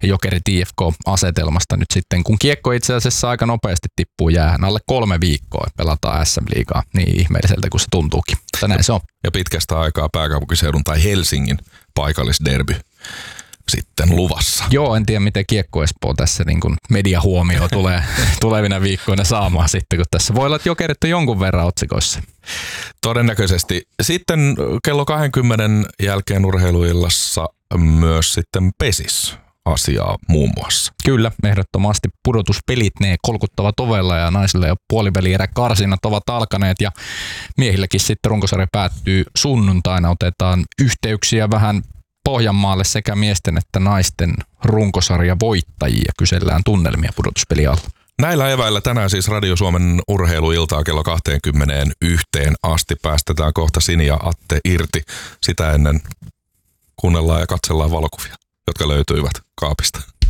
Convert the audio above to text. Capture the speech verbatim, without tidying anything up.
Jokerit I F K-asetelmasta nyt sitten, kun kiekko itse asiassa aika nopeasti tippuu jäähän. Alle kolme viikkoa pelataan S M-liigaa, niin ihmeelliseltä kuin se tuntuukin. Mutta näin se on. Ja pitkästä aikaa pääkaupunkiseudun tai Helsingin paikallisderby sitten luvassa. Joo, en tiedä miten Kiekko Espoo tässä niin kuin mediahuomio tulee tulevina viikkoina saamaan sitten, kun tässä voi olla, että Jokerit on jonkun verran otsikoissa. Todennäköisesti. Sitten kello kaksikymmentä jälkeen urheiluillassa myös sitten pesis asiaa muun muassa. Kyllä, ehdottomasti pudotuspelit, ne kolkuttavat ovella ja naisille jo puolivälierä karsinat ovat alkaneet ja miehilläkin sitten runkosarja päättyy sunnuntaina. Otetaan yhteyksiä vähän Pohjanmaalle sekä miesten että naisten runkosarja voittajia. Kysellään tunnelmia pudotuspeli alla. Näillä eväillä tänään siis Radio Suomen urheiluiltaa kello kaksikymmentäyksi asti päästetään kohta Sini ja Atte irti. Sitä ennen kuunnellaan ja katsellaan valokuvia, jotka löytyivät kaapista.